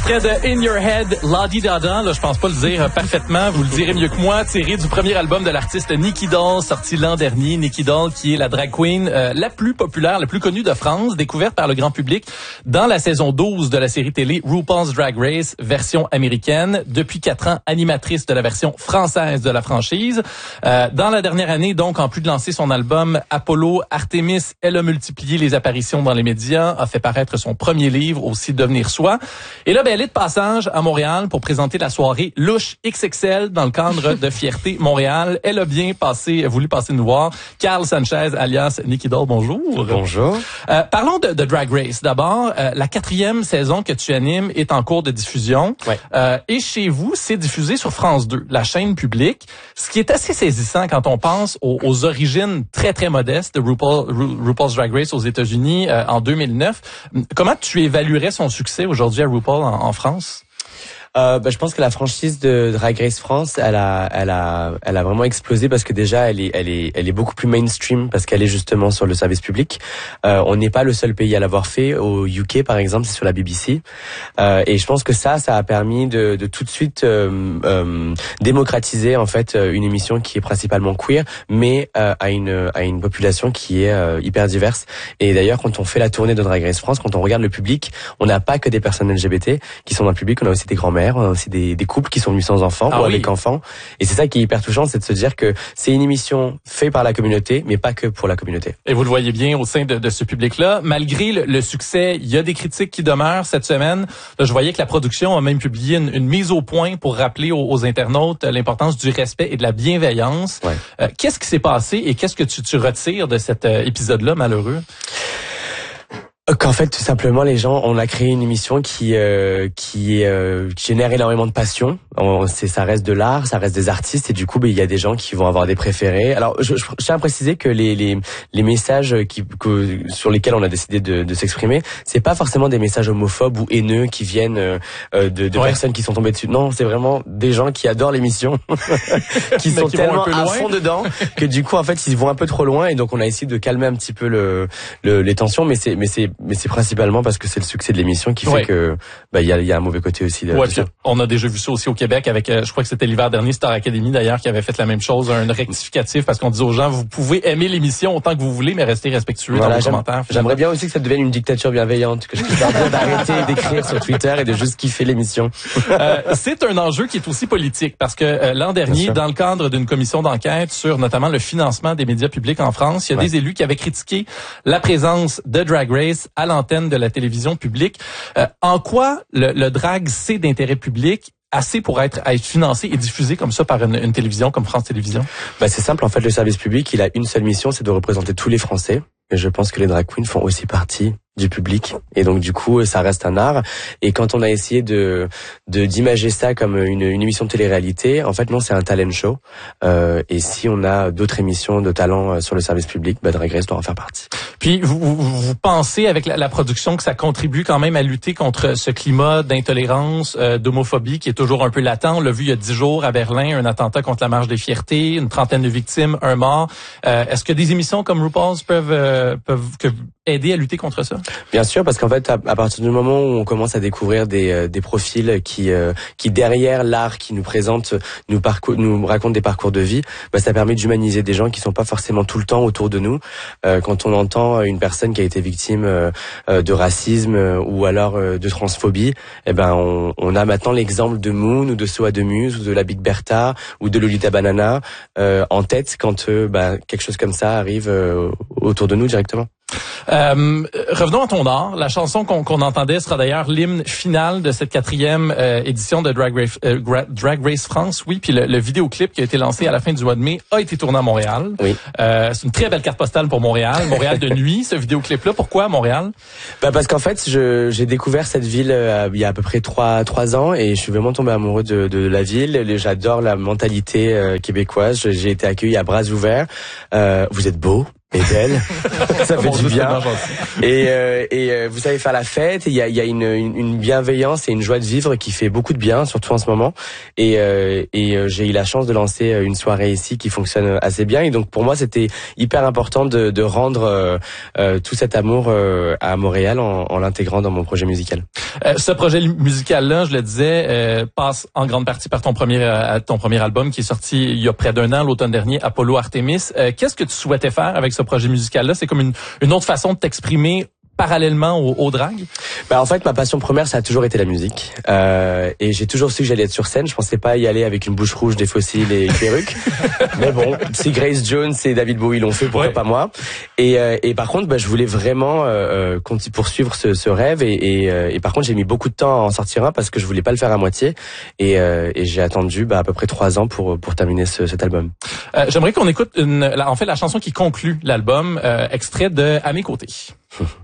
extrait de In Your Head, La Di Da Da. Là, je pense pas le dire parfaitement. Vous le direz mieux que moi. Tiré du premier album de l'artiste Nicky Doll, sorti l'an dernier. Nicky Doll, qui est la drag queen la plus populaire, la plus connue de France, découverte par le grand public dans la saison 12 de la série télé RuPaul's Drag Race, version américaine. Depuis 4 ans, animatrice de la version française de la franchise. Dans la dernière année, donc, en plus de lancer son album Apollo Artemis, elle a multiplié les apparitions dans les médias, a fait paraître son premier livre, aussi Devenir soi. Et là, elle est de passage à Montréal pour présenter la soirée Louche XXL dans le cadre de Fierté Montréal. Elle a bien voulu passer nous voir. Carl Sanchez, alias Nicky Doll, bonjour. Bonjour. Parlons de Drag Race. D'abord, la 4e saison que tu animes est en cours de diffusion. Ouais. Et chez vous, c'est diffusé sur France 2, la chaîne publique. Ce qui est assez saisissant quand on pense aux origines très, très modestes de RuPaul's Drag Race aux États-Unis en 2009. Comment tu évaluerais son succès aujourd'hui à RuPaul en France? Je pense que la franchise de Drag Race France, elle a vraiment explosé parce que déjà elle est beaucoup plus mainstream parce qu'elle est justement sur le service public. On n'est pas le seul pays à l'avoir fait. Au UK par exemple, c'est sur la BBC. Et je pense que ça a permis de tout de suite démocratiser en fait une émission qui est principalement queer, mais à une population qui est hyper diverse. Et d'ailleurs, quand on fait la tournée de Drag Race France, quand on regarde le public, on n'a pas que des personnes LGBT qui sont dans le public, on a aussi des grands-mères, on a aussi des couples qui sont venus sans enfants ou avec enfants. Et c'est ça qui est hyper touchant, c'est de se dire que c'est une émission faite par la communauté, mais pas que pour la communauté. Et vous le voyez bien au sein de ce public-là. Malgré le succès, il y a des critiques qui demeurent cette semaine. Là, je voyais que la production a même publié une mise au point pour rappeler aux internautes l'importance du respect et de la bienveillance. Ouais. Qu'est-ce qui s'est passé et qu'est-ce que tu retires de cet épisode-là malheureux? Qu'en fait, tout simplement, les gens, on a créé une émission qui génère énormément de passion. Ça reste de l'art, ça reste des artistes, et du coup, il y a des gens qui vont avoir des préférés. Alors, je tiens à préciser que les messages sur lesquels on a décidé de s'exprimer, c'est pas forcément des messages homophobes ou haineux qui viennent de personnes qui sont tombées dessus. Non, c'est vraiment des gens qui adorent l'émission, qui sont tellement à fond dedans que du coup, en fait, ils vont un peu trop loin, et donc on a essayé de calmer un petit peu les tensions, mais c'est principalement parce que c'est le succès de l'émission qui fait que il y a un mauvais côté aussi. On a déjà vu ça aussi au Québec avec, je crois que c'était l'hiver dernier, Star Academy d'ailleurs qui avait fait la même chose, un rectificatif parce qu'on disait aux gens, vous pouvez aimer l'émission autant que vous voulez, mais restez respectueux dans vos commentaires. J'aimerais bien aussi que ça devienne une dictature bienveillante, que je puisse leur dire d'arrêter d'écrire sur Twitter et de juste kiffer l'émission. C'est un enjeu qui est aussi politique parce que l'an dernier, dans le cadre d'une commission d'enquête sur notamment le financement des médias publics en France, il y a des élus qui avaient critiqué la présence de Drag Race à l'antenne de la télévision publique. En quoi le drag, c'est d'intérêt public assez pour être financé et diffusé comme ça par une télévision comme France Télévisions? C'est simple, en fait, le service public, il a une seule mission, c'est de représenter tous les Français. Et je pense que les drag queens font aussi partie du public, et donc du coup ça reste un art. Et quand on a essayé d'imager ça comme une émission de télé-réalité, en fait non, c'est un talent show, et si on a d'autres émissions de talent sur le service public, Drag Race doit en faire partie. Puis vous pensez avec la production que ça contribue quand même à lutter contre ce climat d'intolérance, d'homophobie qui est toujours un peu latent? On l'a vu il y a 10 jours à Berlin, un attentat contre la marche des fiertés, une trentaine de victimes, un mort. Est-ce que des émissions comme RuPaul's peuvent aider à lutter contre ça? Bien sûr, parce qu'en fait, à partir du moment où on commence à découvrir des profils qui derrière l'art qui nous présente, nous racontent des parcours de vie, ça permet d'humaniser des gens qui sont pas forcément tout le temps autour de nous. Quand on entend une personne qui a été victime de racisme ou alors de transphobie, on a maintenant l'exemple de Moon ou de Soa de Muse ou de la Big Bertha ou de Lolita Banana en tête quand quelque chose comme ça arrive autour de nous directement. Revenons à ton art. La chanson qu'on entendait sera d'ailleurs l'hymne final de cette 4e édition de Drag Race France. Oui, puis le vidéoclip qui a été lancé à la fin du mois de mai a été tourné à Montréal. Oui. C'est une très belle carte postale pour Montréal. Montréal de nuit, ce vidéoclip-là. Pourquoi Montréal? Parce qu'en fait, j'ai découvert cette ville il y a à peu près 3 ans, et je suis vraiment tombé amoureux de la ville. J'adore la mentalité québécoise. J'ai été accueilli à bras ouverts. Vous êtes beau. et belle. Ça fait du bien. Et Et vous savez faire la fête. Il y a une bienveillance et une joie de vivre qui fait beaucoup de bien, surtout en ce moment. Et j'ai eu la chance de lancer une soirée ici qui fonctionne assez bien. Et donc pour moi, c'était hyper important de rendre tout cet amour à Montréal en l'intégrant dans mon projet musical. Ce projet musical-là, je le disais, passe en grande partie par ton premier album qui est sorti il y a près d'1 an, l'automne dernier, Apollo Artemis. Qu'est-ce que tu souhaitais faire avec ce projet musical-là? C'est comme une autre façon de t'exprimer parallèlement au drag? En fait, ma passion première, ça a toujours été la musique. Et j'ai toujours su que j'allais être sur scène. Je pensais pas y aller avec une bouche rouge, des fossiles et une perruque. Mais bon, si Grace Jones et David Bowie l'ont fait, pourquoi pas moi? Et par contre, je voulais vraiment poursuivre ce rêve. Et par contre, j'ai mis beaucoup de temps à en sortir un parce que je voulais pas le faire à moitié. Et j'ai attendu à peu près 3 ans pour terminer cet album. J'aimerais qu'on écoute la chanson qui conclut l'album, extrait de À mes côtés.